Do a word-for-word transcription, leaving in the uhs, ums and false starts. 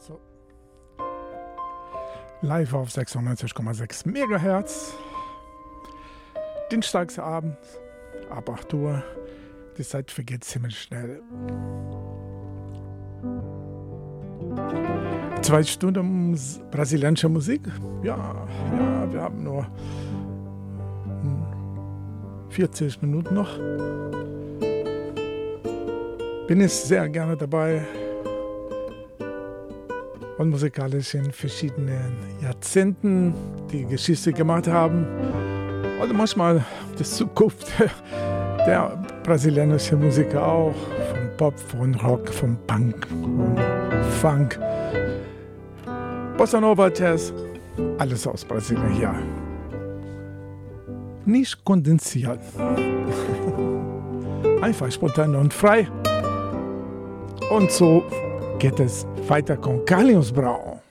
So. Live auf sechsundneunzig Komma sechs Megahertz. Dienstagsabend, ab acht Uhr. Die Zeit vergeht ziemlich schnell. Zwei Stunden mus- brasilianische Musik. Ja, ja, wir haben nur vierzig Minuten noch. Bin ich sehr gerne dabei und musikalisch in verschiedenen Jahrzehnten die Geschichte gemacht haben. Und manchmal die Zukunft der brasilianischen Musiker auch. Von Pop, von Rock, von Punk, von Funk, Bossa Nova, Jazz. Alles aus Brasilien, ja. Nicht kondensiert. Einfach spontan und frei. Und so geht es weiter con Carlinhos Brown.